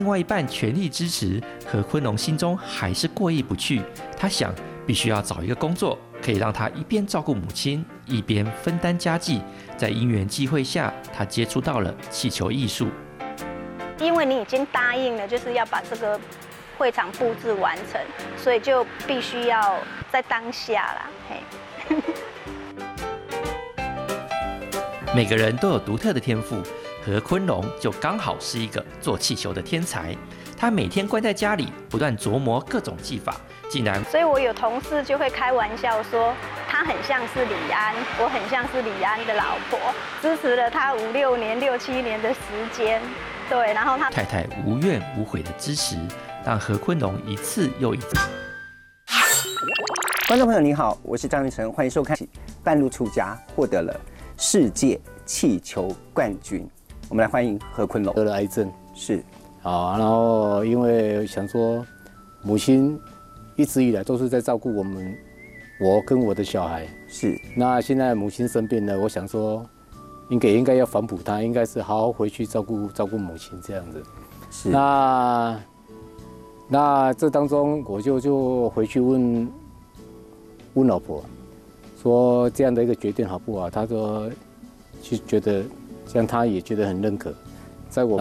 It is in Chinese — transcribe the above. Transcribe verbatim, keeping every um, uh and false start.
另外一半全力支持，何昆龙心中还是过意不去。他想，必须要找一个工作，可以让他一边照顾母亲，一边分担家计。在因缘际会下，他接触到了气球艺术。 因为你已经答应了，就是要把这个会场布置完成，所以就必须要在当下啦。嘿。 每个人都有独特的天赋，何昆龙就刚好是一个做气球的天才。他每天关在家里，不断琢磨各种技法，竟然…… 所以我有同事就会开玩笑说，他很像是李安，我很像是李安的老婆，支持了他五六年、六七年的时间。对，然后他太太无怨无悔的支持，让何昆龙一次又一次。 观众朋友您好，我是张玉成，欢迎收看《半路出家》，获得了世界气球冠军。我们来欢迎何昆龙。 得了癌症是， 啊，然后因为想说，母亲一直以来都是在照顾我们，我跟我的小孩。 是， 那现在母亲生病了，我想说，应该应该要反哺她，应该是好好回去照顾照顾母亲这样子。 是， 那那这当中我就就回去问问老婆，说这样的一个决定好不好？她说，就觉得这样，她也觉得很认可，在我。